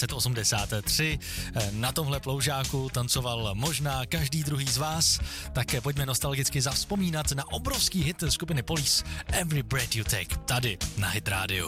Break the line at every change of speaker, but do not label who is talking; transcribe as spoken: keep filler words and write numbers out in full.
devatenáct osmdesát tři. Na tomhle ploužáku tancoval možná každý druhý z vás, tak pojďme nostalgicky zavzpomínat na obrovský hit skupiny Police Every Breath You Take tady na Hit Radio.